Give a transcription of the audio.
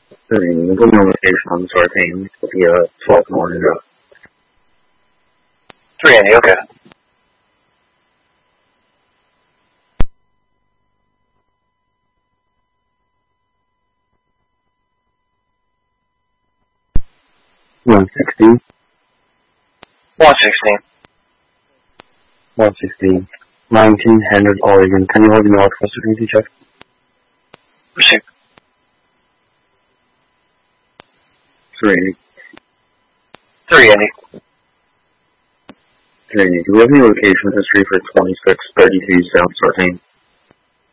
The Google location on the Sartain will be a 12 morning road. 3 Andy, okay. One 16. 116. 116. 1900 Oregon. Can you hold the Northwest frequency check? Receive. 3 Andy. 3 Andy. 3 Andy. Do we have any location history for 2632 South Sartain?